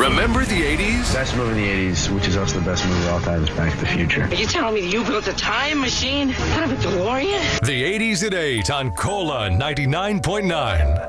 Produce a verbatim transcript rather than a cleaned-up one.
Remember the eighties? Best movie in the eighties, which is also the best movie of all time, is Back to the Future. Are you telling me that you built a time machine out of a DeLorean? The eighties at eight on Cola ninety-nine point nine.